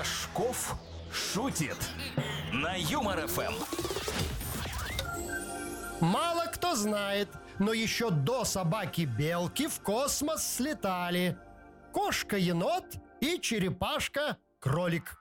Рожков шутит на Юмор ФМ. Мало кто знает, но еще до собаки-белки в космос слетали кошка-енот и черепашка-кролик.